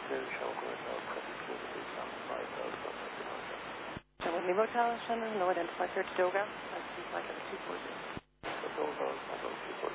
Whitney Motel, Shannon, no identified search, Doga, 240.